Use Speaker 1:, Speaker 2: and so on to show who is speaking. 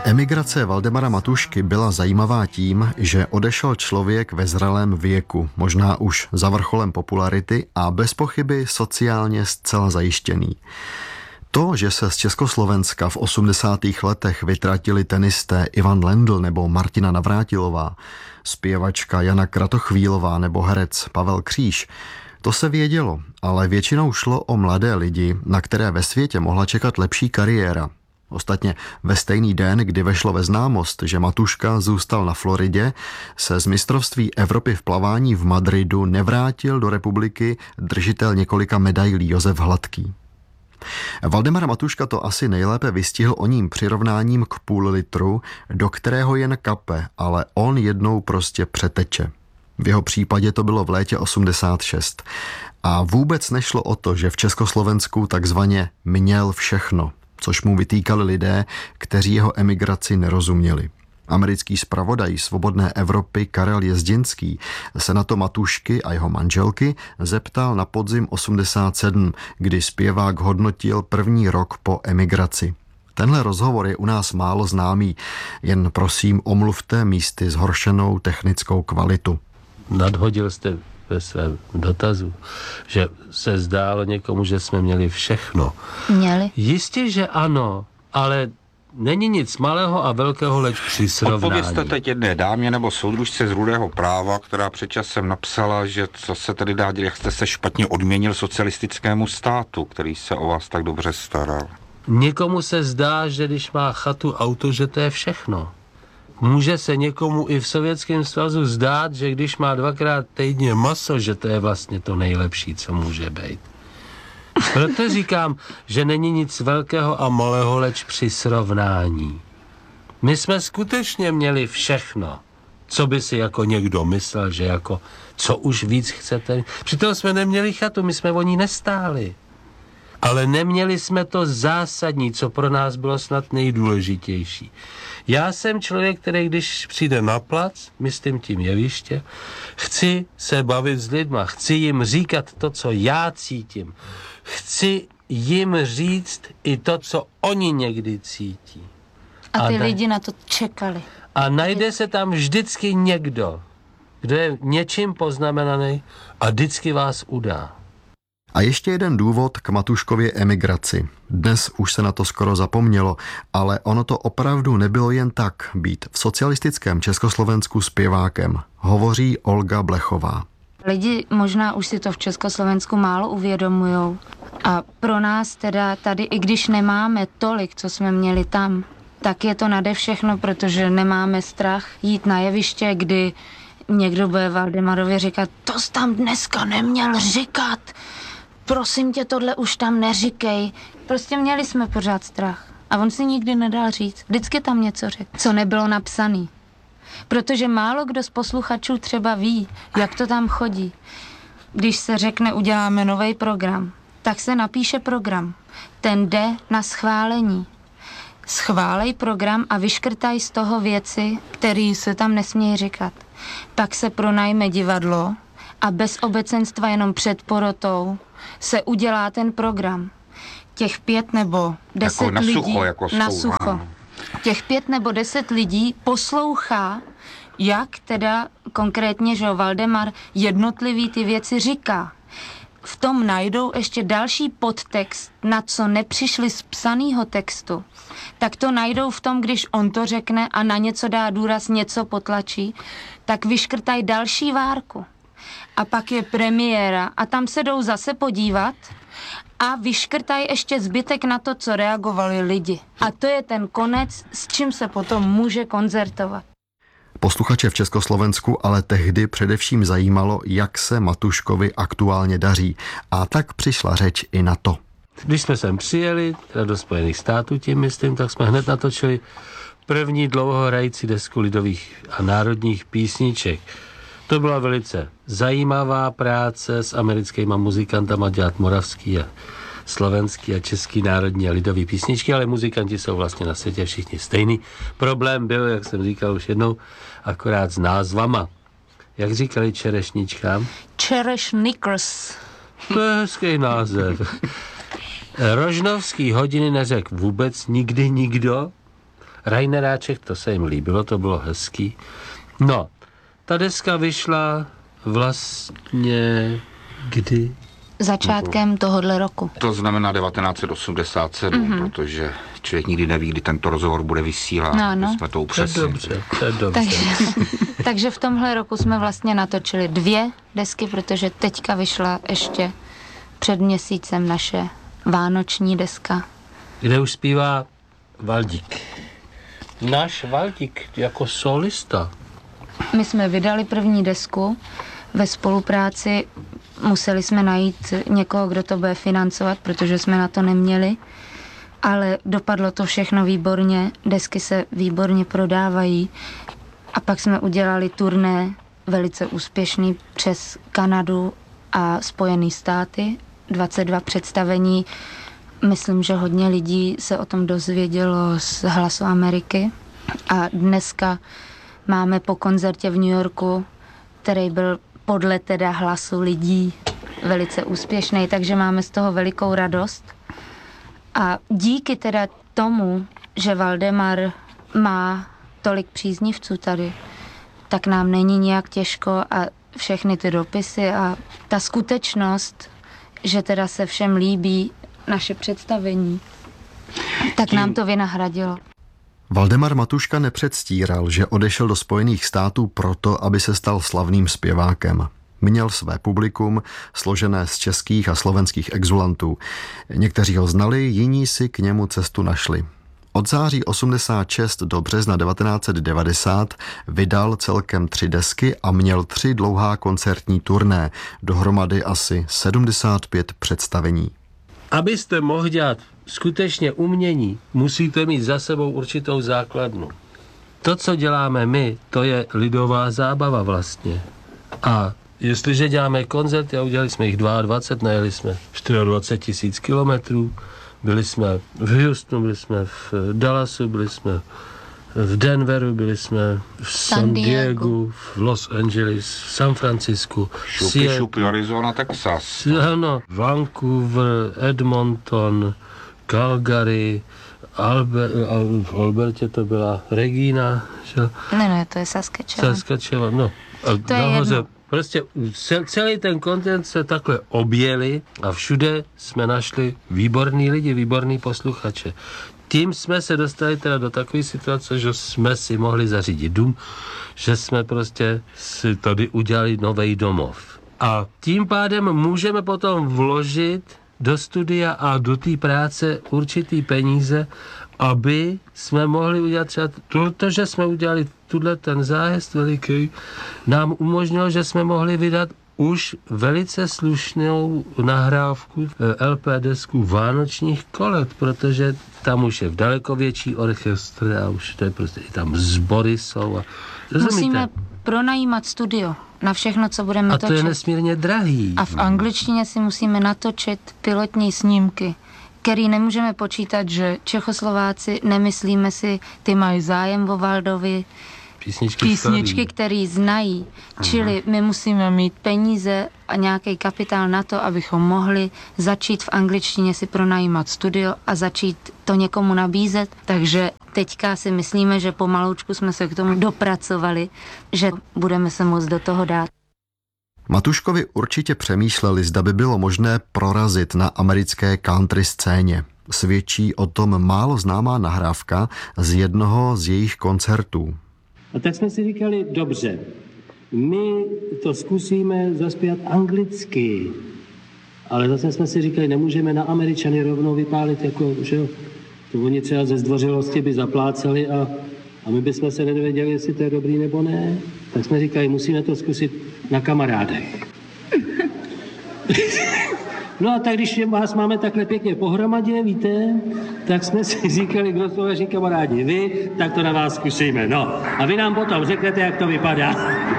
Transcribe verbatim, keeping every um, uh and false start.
Speaker 1: Emigrace Valdemara Matušky byla zajímavá tím, že odešel člověk ve zralém věku, možná už za vrcholem popularity a bez pochyby sociálně zcela zajištěný. To, že se z Československa v osmdesátých letech vytratili tenisté Ivan Lendl nebo Martina Navrátilová, zpěvačka Jana Kratochvílová nebo herec Pavel Kříž, to se vědělo, ale většinou šlo o mladé lidi, na které ve světě mohla čekat lepší kariéra. Ostatně ve stejný den, kdy vešlo ve známost, že Matuška zůstal na Floridě, se z mistrovství Evropy v plavání v Madridu nevrátil do republiky držitel několika medailí Josef Hladký. Valdemar Matuška to asi nejlépe vystihl oním přirovnáním k půl litru, do kterého jen kape, ale on jednou prostě přeteče. V jeho případě to bylo v létě osmdesát šest. A vůbec nešlo o to, že v Československu takzvaně měl všechno, což mu vytýkali lidé, kteří jeho emigraci nerozuměli. Americký zpravodaj Svobodné Evropy Karel Jezdinský se na to Matušky a jeho manželky zeptal na podzim osmdesát sedm, kdy zpěvák hodnotil první rok po emigraci. Tenhle rozhovor je u nás málo známý, jen prosím omluvte místy zhoršenou technickou kvalitu.
Speaker 2: Nadhodil jste ve svém dotazu, že se zdálo někomu, že jsme měli všechno.
Speaker 3: Měli?
Speaker 2: Jistě, že ano, ale není nic malého a velkého, leč při srovnání.
Speaker 4: Odpovězte teď jedné dámě nebo soudružce z Rudého práva, která před časem napsala, že co se tedy dá dělat, jak jste se špatně odměnil socialistickému státu, který se o vás tak dobře staral.
Speaker 2: Někomu se zdá, že když má chatu, auto, že to je všechno. Může se někomu i v Sovětském svazu zdát, že když má dvakrát týdně maso, že to je vlastně to nejlepší, co může být. Proto říkám, že není nic velkého a malého, leč při srovnání. My jsme skutečně měli všechno, co by si jako někdo myslel, že jako co už víc chcete. Přitom jsme neměli chatu, my jsme o ní nestáli. Ale neměli jsme to zásadní, co pro nás bylo snad nejdůležitější. Já jsem člověk, který když přijde na plac, myslím tím jeviště, chci se bavit s lidma, chci jim říkat to, co já cítím. Chci jim říct i to, co oni někdy cítí.
Speaker 3: A ty
Speaker 2: a
Speaker 3: lidi na to čekali.
Speaker 2: A najde se tam vždycky někdo, kdo je něčím poznamenaný a vždycky vás udá.
Speaker 1: A ještě jeden důvod k Matuškově emigraci. Dnes už se na to skoro zapomnělo, ale ono to opravdu nebylo jen tak být v socialistickém Československu zpěvákem, hovoří Olga Blechová.
Speaker 3: Lidi možná už si to v Československu málo uvědomujou. A pro nás teda tady, i když nemáme tolik, co jsme měli tam, tak je to nade všechno, protože nemáme strach jít na jeviště, kdy někdo bude Valdemarovi říkat, to jsi tam dneska neměl říkat. Prosím tě, tohle už tam neříkej. Prostě měli jsme pořád strach. A on si nikdy nedal říct. Vždycky tam něco řekl, co nebylo napsaný. Protože málo kdo z posluchačů třeba ví, jak to tam chodí. Když se řekne, uděláme nový program, tak se napíše program. Ten jde na schválení. Schválej program a vyškrtaj z toho věci, které se tam nesmějí říkat. Pak se pronajme divadlo a bez obecenstva jenom před porotou se udělá ten program. Těch pět nebo deset
Speaker 4: jako na
Speaker 3: lidí
Speaker 4: sucho, jako
Speaker 3: na sucho. Těch pět nebo deset lidí poslouchá, jak teda konkrétně, že Valdemar jednotlivý ty věci říká. V tom najdou ještě další podtext, na co nepřišli z psanýho textu. Tak to najdou v tom, když on to řekne a na něco dá důraz, něco potlačí, tak vyškrtají další várku. A pak je premiéra a tam se jdou zase podívat a vyškrtají ještě zbytek na to, co reagovali lidi. A to je ten konec, s čím se potom může koncertovat.
Speaker 1: Posluchače v Československu ale tehdy především zajímalo, jak se Matuškovi aktuálně daří. A tak přišla řeč i na to.
Speaker 2: Když jsme sem přijeli, teda do Spojených států tím myslím, tak jsme hned natočili první dlouhohrající desku lidových a národních písniček. To byla velice zajímavá práce s americkýma muzikantama dělat moravský a slovenský a český národní a lidový písničky, ale muzikanti jsou vlastně na světě všichni stejný. Problém byl, jak jsem říkal už jednou, akorát s názvama. Jak říkali čerešničkám?
Speaker 3: Čerešnikers.
Speaker 2: To je hezký název. Rožnovský hodiny neřekl vůbec nikdy nikdo. Raineráček, to se jim líbilo, to bylo hezký. No, ta deska vyšla vlastně kdy?
Speaker 3: Začátkem tohohle roku.
Speaker 4: To znamená devatenáct set osmdesát sedm, mm-hmm. protože člověk nikdy neví, kdy tento rozhovor bude vysílán.
Speaker 3: No, no.
Speaker 4: Jsme to
Speaker 2: To je
Speaker 4: upřesnili.
Speaker 2: dobře, to je dobře.
Speaker 3: Takže, takže v tomhle roku jsme vlastně natočili dvě desky, protože teďka vyšla ještě před měsícem naše vánoční deska.
Speaker 2: Kde už zpívá Valdík. Náš Valdík jako solista.
Speaker 3: My jsme vydali první desku ve spolupráci, museli jsme najít někoho, kdo to bude financovat, protože jsme na to neměli, ale dopadlo to všechno výborně, desky se výborně prodávají a pak jsme udělali turné velice úspěšný přes Kanadu a Spojené státy, dvacet dva představení. Myslím, že hodně lidí se o tom dozvědělo z Hlasu Ameriky a dneska máme po koncertě v New Yorku, který byl podle teda hlasu lidí velice úspěšný, takže máme z toho velikou radost. A díky teda tomu, že Valdemar má tolik příznivců tady, tak nám není nějak těžko a všechny ty dopisy a ta skutečnost, že teda se všem líbí naše představení, tak nám to vynahradilo.
Speaker 1: Valdemar Matuška nepředstíral, že odešel do Spojených států proto, aby se stal slavným zpěvákem. Měl své publikum, složené z českých a slovenských exulantů. Někteří ho znali, jiní si k němu cestu našli. Od září osmdesát šest do března devatenáct set devadesát vydal celkem tři desky a měl tři dlouhá koncertní turné, dohromady asi sedmdesát pět představení.
Speaker 2: Abyste mohli dělat skutečně umění, musíte mít za sebou určitou základnu. To, co děláme my, to je lidová zábava vlastně. A jestliže děláme koncerty, a udělali jsme jich dvacet dva, najeli jsme dvacet čtyři tisíc kilometrů, byli jsme v Houstonu, byli jsme v Dallasu, byli jsme v Denveru, byli jsme v San Diego, v Los Angeles, v San Francisku,
Speaker 4: Šupy, šupy, Arizona, Texas.
Speaker 2: Ano, Vancouver, Edmonton, Calgary, Alber, v Albertě to byla Regina, že?
Speaker 3: Ne, ne, to je Saskatchewan.
Speaker 2: Saskatchewan, no. A
Speaker 3: To je
Speaker 2: nahoře,
Speaker 3: jedno.
Speaker 2: prostě celý ten kontinent se takhle objeli a všude jsme našli výborný lidi, výborný posluchače. Tím jsme se dostali teda do takové situace, že jsme si mohli zařídit dům, že jsme prostě si tady udělali nový domov. A tím pádem můžeme potom vložit do studia a do té práce určitý peníze, aby jsme mohli udělat třeba to, to že jsme udělali tuhle ten zájezd veliký, nám umožnilo, že jsme mohli vydat už velice slušnou nahrávku L P desku vánočních kolet, protože tam už je v daleko větší orchestr a už to je prostě, i tam sbory jsou. A,
Speaker 3: Musíme pronajímat studio na všechno, co budeme
Speaker 2: a
Speaker 3: točit.
Speaker 2: to je nesmírně drahý.
Speaker 3: A v angličtině si musíme natočit pilotní snímky, který nemůžeme počítat, že Čechoslováci, nemyslíme si, ty mají zájem o Valdovi,
Speaker 2: Písničky,
Speaker 3: písničky, které znají. Čili my musíme mít peníze a nějaký kapitál na to, abychom mohli začít v angličtině si pronajímat studio a začít to někomu nabízet. Takže teďka si myslíme, že pomaloučku jsme se k tomu dopracovali, že budeme se moct do toho dát.
Speaker 1: Matuškovi určitě přemýšleli, zda by bylo možné prorazit na americké country scéně. Svědčí o tom málo známá nahrávka z jednoho z jejich koncertů.
Speaker 5: A tak jsme si říkali, dobře, my to zkusíme zaspívat anglicky, ale zase jsme si říkali, nemůžeme na Američany rovnou vypálit, jako, že jo, to oni třeba ze zdvořilosti by zapláceli a, a my bychom se nedověděli, jestli to je dobrý nebo ne. Tak jsme říkali, musíme to zkusit na kamarádech. No a tak, když vás máme takhle pěkně pohromadě, víte, tak jsme si říkali, kdo jsou vaši kamarádi, vy, tak to na vás zkusíme. No a vy nám potom řeknete, jak to vypadá.